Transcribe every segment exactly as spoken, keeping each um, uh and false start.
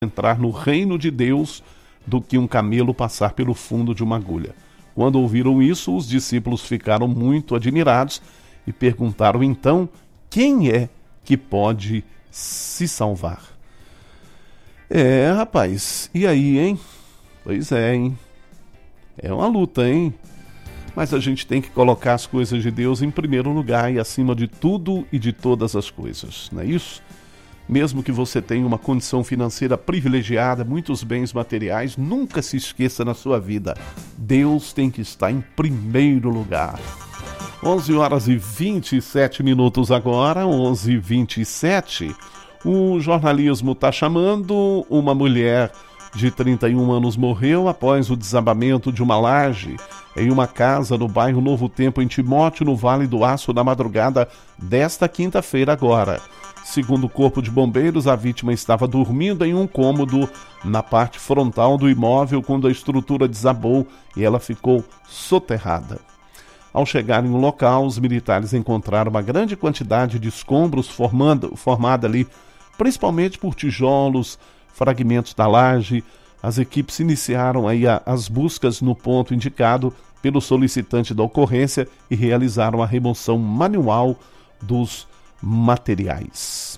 entrar no reino de Deus do que um camelo passar pelo fundo de uma agulha. Quando ouviram isso, os discípulos ficaram muito admirados e perguntaram então: quem é que pode se salvar? É, rapaz, e aí, hein? Pois é, hein? É uma luta, hein? Mas a gente tem que colocar as coisas de Deus em primeiro lugar e acima de tudo e de todas as coisas, não é isso? Mesmo que você tenha uma condição financeira privilegiada, muitos bens materiais, nunca se esqueça na sua vida: Deus tem que estar em primeiro lugar. onze horas e vinte e sete minutos agora, onze e vinte e sete. O jornalismo está chamando. Uma mulher de trinta e um anos morreu após o desabamento de uma laje em uma casa no bairro Novo Tempo, em Timóteo, no Vale do Aço, na madrugada desta quinta-feira agora. Segundo o Corpo de Bombeiros, a vítima estava dormindo em um cômodo na parte frontal do imóvel quando a estrutura desabou e ela ficou soterrada. Ao chegarem no local, os militares encontraram uma grande quantidade de escombros formando, formada ali, principalmente por tijolos, fragmentos da laje. As equipes iniciaram aí a, as buscas no ponto indicado pelo solicitante da ocorrência e realizaram a remoção manual dos materiais.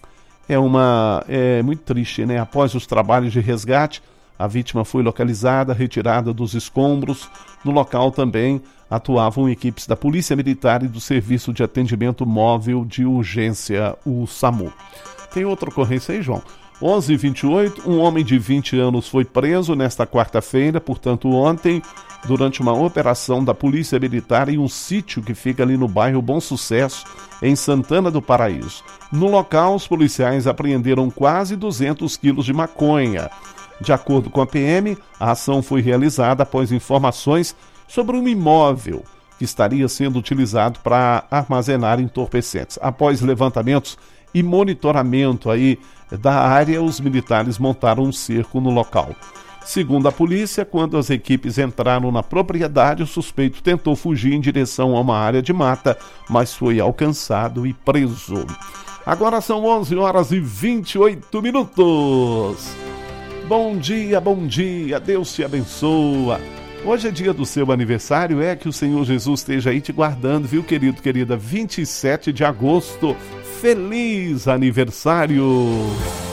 É uma é muito triste, né? Após os trabalhos de resgate, a vítima foi localizada, retirada dos escombros. No local também atuavam equipes da Polícia Militar e do Serviço de Atendimento Móvel de Urgência, o SAMU. Tem outra ocorrência aí, João? onze e vinte e oito, um homem de vinte anos foi preso nesta quarta-feira, portanto ontem, durante uma operação da Polícia Militar em um sítio que fica ali no bairro Bom Sucesso, em Santana do Paraíso. No local, os policiais apreenderam quase duzentos quilos de maconha. De acordo com a P M, a ação foi realizada após informações sobre um imóvel que estaria sendo utilizado para armazenar entorpecentes. Após levantamentos e monitoramento aí da área, os militares montaram um cerco no local. Segundo a polícia, quando as equipes entraram na propriedade, o suspeito tentou fugir em direção a uma área de mata, mas foi alcançado e preso. Agora são onze horas e vinte e oito minutos. Bom dia, bom dia, Deus te abençoa. Hoje é dia do seu aniversário, é que o Senhor Jesus esteja aí te guardando, viu, querido, querida? vinte e sete de agosto, feliz aniversário!